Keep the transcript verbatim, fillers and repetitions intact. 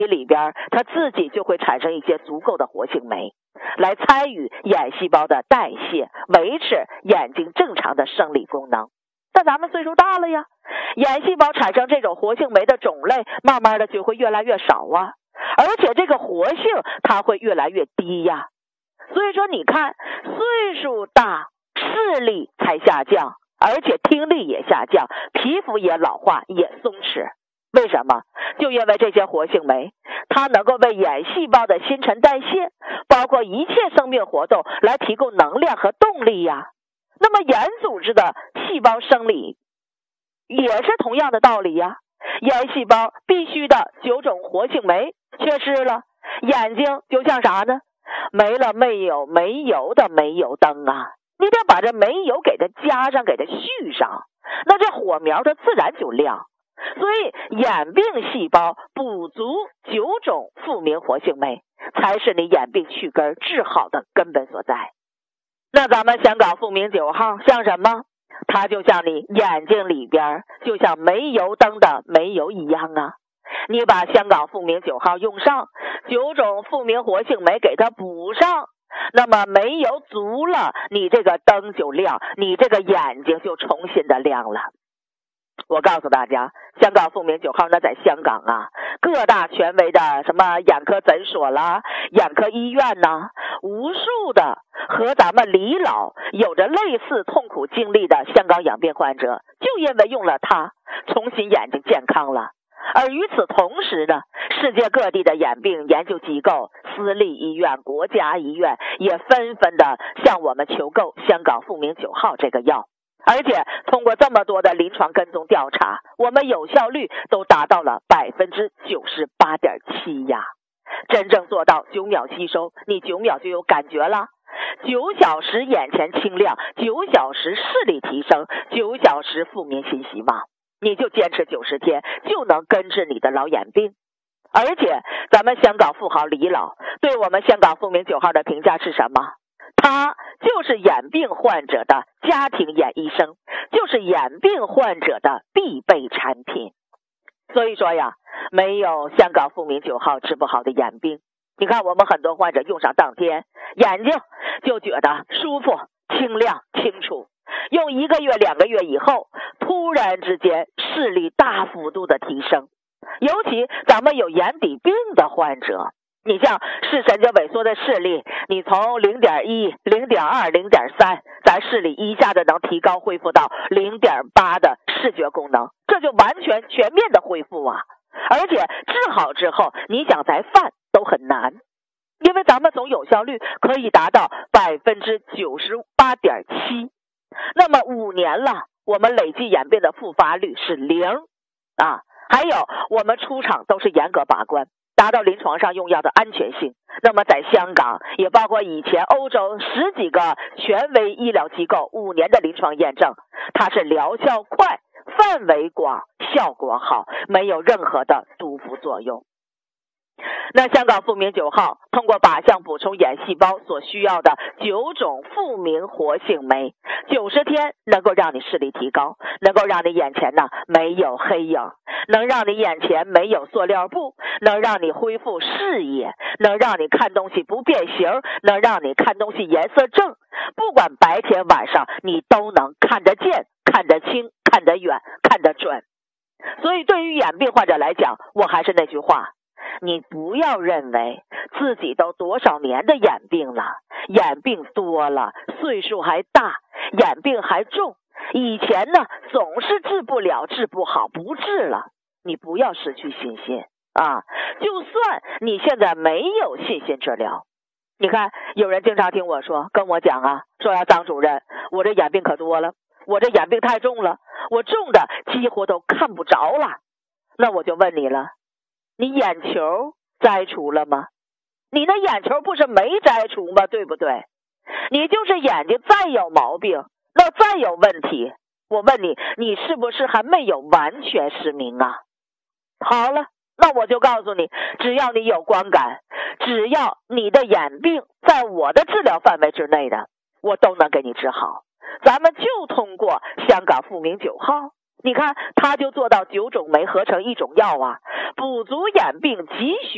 里边它自己就会产生一些足够的活性酶，来参与眼细胞的代谢，维持眼睛正常的生理功能。但咱们岁数大了呀，眼细胞产生这种活性酶的种类慢慢的就会越来越少啊，而且这个活性它会越来越低呀。所以说你看，岁数大，视力才下降，而且听力也下降，皮肤也老化也松弛。为什么？就因为这些活性酶，它能够为眼细胞的新陈代谢，包括一切生命活动来提供能量和动力呀。那么眼组织的细胞生理也是同样的道理呀。眼细胞必须的九种活性酶缺失了，眼睛就像啥呢？没了没有煤油的煤油灯啊，你得把这煤油给它加上，给它续上，那这火苗它自然就亮。所以眼病细胞补足九种复明活性酶，才是你眼病去根治好的根本所在。那咱们香港复明九号像什么？它就像你眼睛里边就像煤油灯的煤油一样啊。你把香港复明九号用上，九种复明活性酶给它补上，那么煤油足了，你这个灯就亮，你这个眼睛就重新的亮了。我告诉大家，香港复明九号那在香港啊，各大权威的什么眼科诊所啦、眼科医院呐，无数的和咱们李老有着类似痛苦经历的香港眼病患者，就因为用了它，重新眼睛健康了。而与此同时呢，世界各地的眼病研究机构、私立医院、国家医院也纷纷的向我们求购香港复明九号这个药。而且通过这么多的临床跟踪调查，我们有效率都达到了百分之九十八点七呀！真正做到九秒吸收，你九秒就有感觉了。九小时眼前清亮，九小时视力提升，九小时复明新希望。你就坚持九十天，就能根治你的老眼病。而且咱们香港富豪李老对我们香港复明九号的评价是什么？他就是眼病患者的家庭眼医生，就是眼病患者的必备产品。所以说呀，没有香港复明九号治不好的眼病。你看我们很多患者用上当天，眼睛就觉得舒服、清亮、清楚。用一个月、两个月以后，突然之间视力大幅度的提升。尤其咱们有眼底病的患者，你像视神经萎缩的视力，你从 零点一、零点二、零点三，咱视力一下子能提高恢复到 零点八 的视觉功能，这就完全全面的恢复啊！而且治好之后，你想再犯都很难，因为咱们总有效率可以达到 百分之九十八点七。那么五年了，我们累计眼病的复发率是零啊！还有我们出厂都是严格把关，达到临床上用药的安全性。那么在香港，也包括以前欧洲十几个权威医疗机构五年的临床验证，它是疗效快、范围广、效果好，没有任何的毒副作用。那香港复明九号通过靶向补充眼细胞所需要的九种复明活性酶，九十天能够让你视力提高，能够让你眼前呢没有黑影，能让你眼前没有塑料布，能让你恢复视野，能让你看东西不变形，能让你看东西颜色正，不管白天晚上你都能看得见、看得清、看得远、看得准。所以对于眼病患者来讲，我还是那句话，你不要认为自己都多少年的眼病了，眼病多了，岁数还大，眼病还重，以前呢总是治不了、治不好，不治了。你不要失去信心啊！就算你现在没有信心治疗，你看有人经常听我说，跟我讲啊，说呀，张主任，我这眼病可多了，我这眼病太重了，我重的几乎都看不着了。那我就问你了，你眼球摘除了吗？你那眼球不是没摘除吗？对不对？你就是眼睛再有毛病，那再有问题，我问你，你是不是还没有完全失明啊？好了，那我就告诉你，只要你有光感，只要你的眼病在我的治疗范围之内的，我都能给你治好。咱们就通过香港复明九号，你看它就做到九种酶合成一种药啊，补足眼病急需